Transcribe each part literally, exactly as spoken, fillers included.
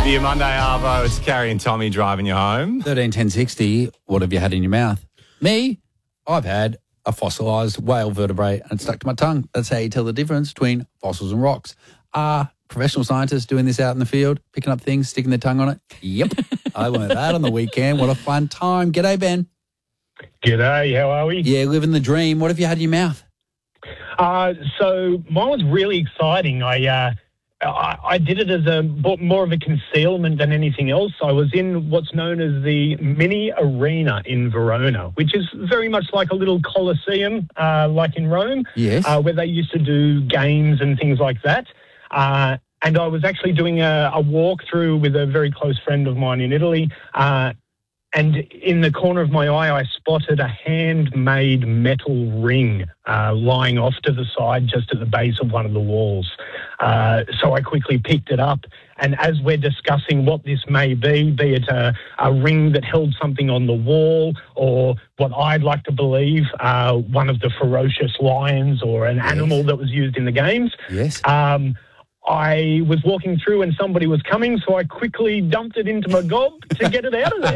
to your Monday, Arvo. It's Carrie and Tommy driving you home. thirteen ten sixty, what have you had in your mouth? Me, I've had a fossilised whale vertebrae and it's stuck to my tongue. That's how you tell the difference between fossils and rocks. Are professional scientists doing this out in the field, picking up things, sticking their tongue on it? Yep. I learned that on the weekend. What a fun time. G'day, Ben. G'day, how are we? Yeah, living the dream. What have you had in your mouth? Uh, so mine was really exciting. I, uh, I I did it as a more of a concealment than anything else. I was in what's known as the Mini Arena in Verona, which is very much like a little Colosseum, uh, like in Rome, Yes. uh, where they used to do games and things like that. Uh, and I was actually doing a, a walkthrough with a very close friend of mine in Italy. Uh, And in the corner of my eye, I spotted a handmade metal ring uh, lying off to the side just at the base of one of the walls. Uh, so I quickly picked it up. And as we're discussing what this may be, be it a, a ring that held something on the wall or what I'd like to believe, uh, one of the ferocious lions or an Yes. animal that was used in the games. Yes. Um, I was walking through and somebody was coming, so I quickly dumped it into my gob to get it out of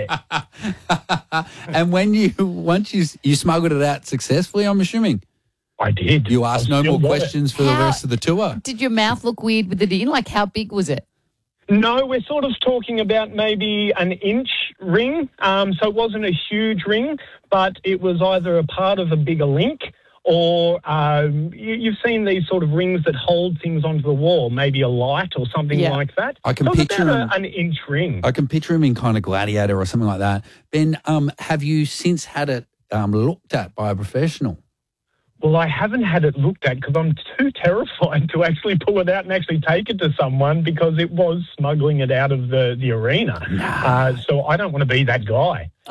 there. And when you, once you, you smuggled it out successfully, I'm assuming, I did. you asked I no still more got it. questions for the How- rest of the tour. Did your mouth look weird with it in? Like, how big was it? No, we're sort of talking about maybe an inch ring. Um, so it wasn't a huge ring, but it was either a part of a bigger link or um, you, you've seen these sort of rings that hold things onto the wall, maybe a light or something Yeah. like that. I can so it was picture about them. a, an inch ring. I can picture him in kind of Gladiator or something like that. Ben, um, have you since had it um, looked at by a professional? Well, I haven't had it looked at because I'm too terrified to actually pull it out and actually take it to someone because it was smuggling it out of the, the arena. Uh, so I don't want to be that guy.